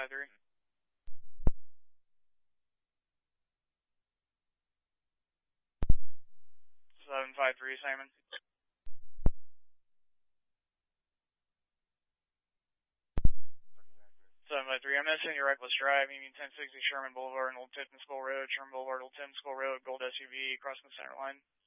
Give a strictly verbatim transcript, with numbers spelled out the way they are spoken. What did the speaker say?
five three. seven five three, Simon. seven five three, I'm missing your reckless drive. Union ten sixty Sherman Boulevard and Old Tipton School Road. Sherman Boulevard, Old Tipton School Road, gold S U V crossing the center line.